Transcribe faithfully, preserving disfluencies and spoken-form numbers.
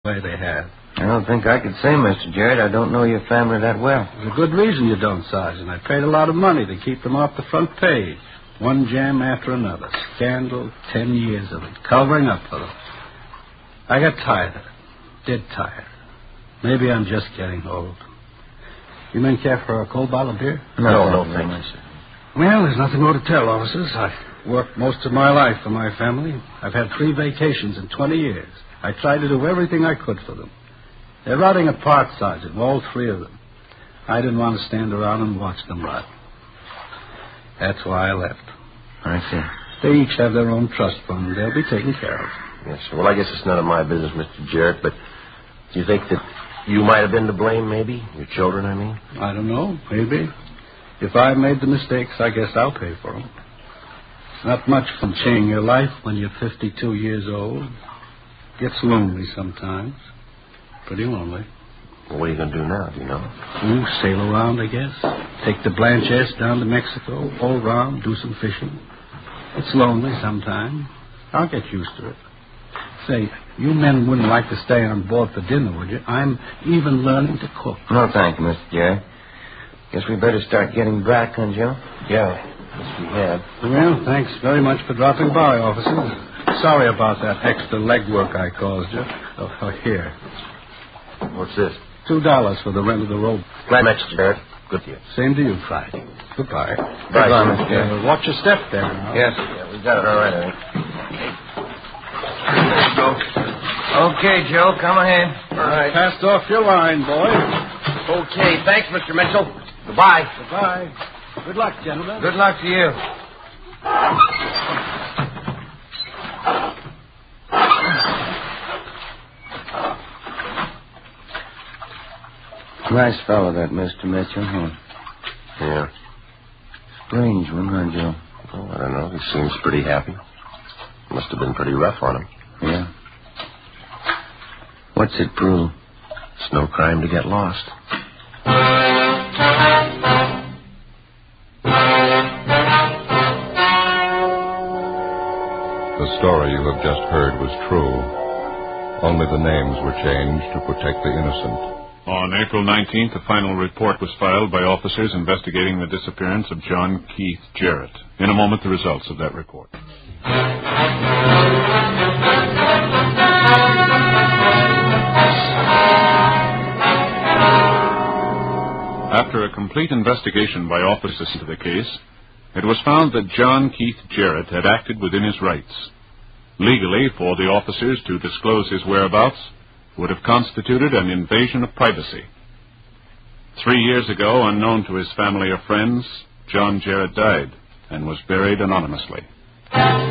way they have. I don't think I could say, Mister Jarrett. I don't know your family that well. There's a good reason you don't, Sergeant. I paid a lot of money to keep them off the front page. One jam after another. Scandal, ten years of it. Covering up for them. I got tired of it. Dead tired. Maybe I'm just getting old. You men care for a cold bottle of beer? No, no, thank you, sir. Well, there's nothing more to tell, officers. I worked most of my life for my family. I've had three vacations in twenty years. I tried to do everything I could for them. They're rotting apart, Sergeant, all three of them. I didn't want to stand around and watch them rot. That's why I left. I see. They each have their own trust fund. They'll be taken care of. Yes, sir. Well, I guess it's none of my business, Mister Jarrett, but do you think that you might have been to blame, maybe? Your children, I mean? I don't know. Maybe. If I made the mistakes, I guess I'll pay for them. Not much can change your life when you're fifty-two years old. Gets lonely sometimes. Pretty lonely. Well, what are you going to do now, do you know? Ooh, sail around, I guess. Take the Blanchess down to Mexico, all around, do some fishing. It's lonely sometimes. I'll get used to it. Say, you men wouldn't like to stay on board for dinner, would you? I'm even learning to cook. No, thank you, Mister Jarrett. Guess we better start getting back, huh, Joe? Yeah, yes, we have. Well, thanks very much for dropping by, officers. Sorry about that extra legwork I caused you. Oh, oh, here. What's this? Two dollars for the rent of the rope. Glad you met you, Jarrett. Good to you. Same to you, Clyde. Goodbye. Bye, Goodbye, sir. Mister Jarrett. Uh, watch your step there now. Yes. Yeah, we got it all right, I think. There you go. Okay, Joe, come ahead. All right. Passed off your line, boy. Okay, thanks, Mister Mitchell. Goodbye. Goodbye. Good luck, gentlemen. Good luck to you. Nice fellow, that Mister Mitchell, huh? Yeah. Strange one, huh, Joe? Oh, I don't know. He seems pretty happy. Must have been pretty rough on him. Yeah. What's it prove? It's no crime to get lost. The story you have just heard was true. Only the names were changed to protect the innocent. On April nineteenth, a final report was filed by officers investigating the disappearance of John Keith Jarrett. In a moment, the results of that report. After a complete investigation by officers into the case, it was found that John Keith Jarrett had acted within his rights. Legally, for the officers to disclose his whereabouts would have constituted an invasion of privacy. Three years ago, unknown to his family or friends, John Jarrett died and was buried anonymously.